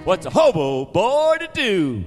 What's a hobo boy to do?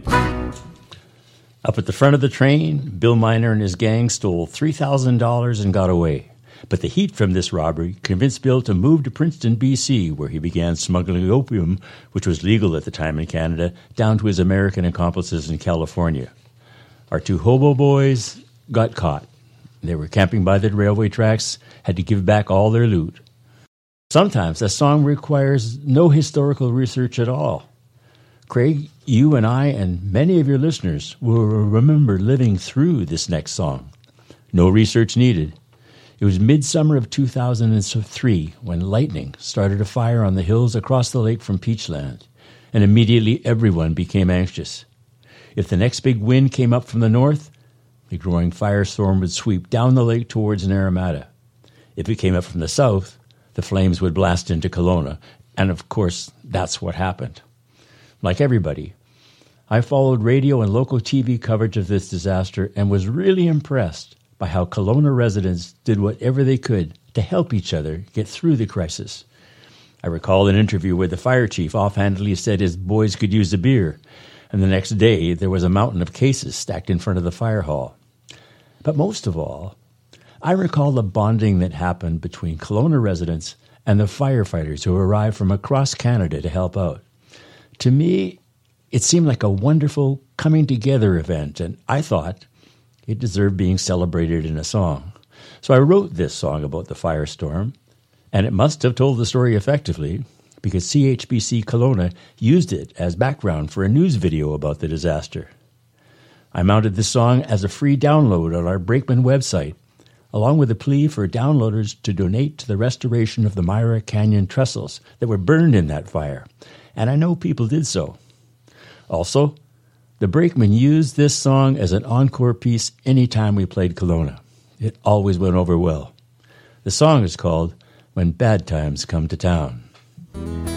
Up at the front of the train, Bill Miner and his gang stole $3,000 and got away. But the heat from this robbery convinced Bill to move to Princeton, B.C., where he began smuggling opium, which was legal at the time in Canada, down to his American accomplices in California. Our two hobo boys got caught. They were camping by the railway tracks, had to give back all their loot. Sometimes a song requires no historical research at all. Craig, you and I and many of your listeners will remember living through this next song. No research needed. It was midsummer of 2003 when lightning started a fire on the hills across the lake from Peachland, and immediately everyone became anxious. If the next big wind came up from the north, the growing firestorm would sweep down the lake towards Naramata. If it came up from the south, the flames would blast into Kelowna, and of course, that's what happened. Like everybody, I followed radio and local TV coverage of this disaster and was really impressed by how Kelowna residents did whatever they could to help each other get through the crisis. I recall an interview where the fire chief offhandedly said his boys could use a beer, and the next day there was a mountain of cases stacked in front of the fire hall. But most of all, I recall the bonding that happened between Kelowna residents and the firefighters who arrived from across Canada to help out. To me, it seemed like a wonderful coming-together event, and I thought it deserved being celebrated in a song. So I wrote this song about the firestorm, and it must have told the story effectively because CHBC Kelowna used it as background for a news video about the disaster. I mounted this song as a free download on our Brakeman website, along with a plea for downloaders to donate to the restoration of the Myra Canyon trestles that were burned in that fire, and I know people did so. Also, the Brakeman used this song as an encore piece anytime we played Kelowna. It always went over well. The song is called When Bad Times Come to Town.